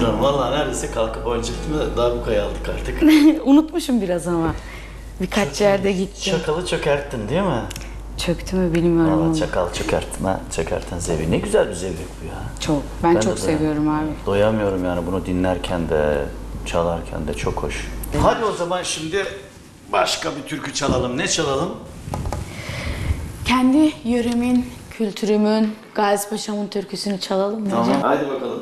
Bilmiyorum vallahi neredeyse kalkıp oynayacaktım da darbukayı aldık artık. Unutmuşum biraz ama. Birkaç yerde gittim. Çakalı çökerttin değil mi? Çöktü mü bilmiyorum. Valla ama. çakal çökerten zevk. Ne güzel bir zevk bu ya. Çok. Ben de çok seviyorum abi. Doyamıyorum yani bunu dinlerken de, çalarken de çok hoş. Hadi o zaman şimdi başka bir türkü çalalım. Ne çalalım? Kendi yöremin, kültürümün, Gazi Paşa'mın türküsünü çalalım mı hocam? Haydi bakalım.